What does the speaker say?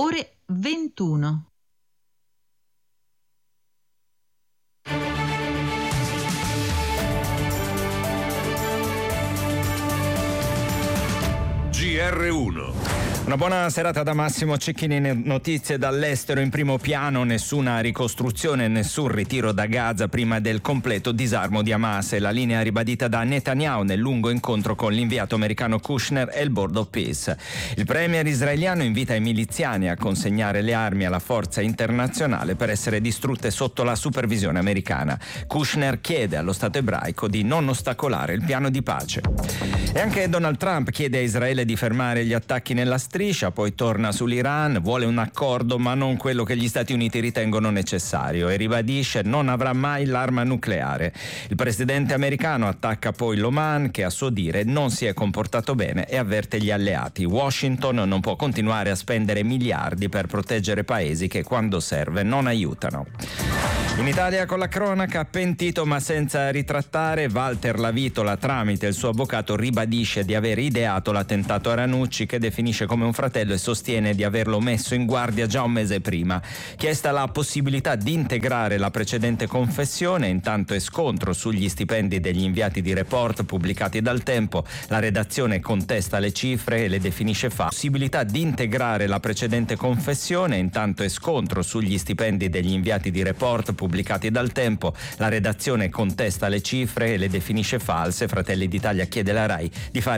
ore 21. GR1. Una buona serata da Massimo Cecchini. Notizie dall'estero. In primo piano nessuna ricostruzione, nessun ritiro da Gaza prima del completo disarmo di Hamas. È la linea ribadita da Netanyahu nel lungo incontro con l'inviato americano Kushner e il Board of Peace. Il premier israeliano invita i miliziani a consegnare le armi alla forza internazionale per essere distrutte sotto la supervisione americana. Kushner chiede allo Stato ebraico di non ostacolare il piano di pace. E anche Donald Trump chiede a Israele di fermare gli attacchi nella striscia, poi torna sull'Iran, vuole un accordo ma non quello che gli Stati Uniti ritengono necessario e ribadisce non avrà mai l'arma nucleare. Il presidente americano attacca poi l'Oman, che a suo dire non si è comportato bene, e avverte gli alleati. Washington non può continuare a spendere miliardi per proteggere paesi che quando serve non aiutano. In Italia con la cronaca, pentito ma senza ritrattare, Walter Lavitola tramite il suo avvocato ribadisce di aver ideato l'attentato a Ranucci, che definisce come un fratello e sostiene di averlo messo in guardia già un mese prima. Chiesta la possibilità di integrare la precedente confessione, intanto è scontro sugli stipendi degli inviati di report pubblicati dal Tempo, la redazione contesta le cifre e le definisce false. Possibilità di integrare la precedente confessione, intanto è scontro sugli stipendi degli inviati di report pubblicati dal Tempo, la redazione contesta le cifre e le definisce false. Fratelli d'Italia chiede alla RAI di fare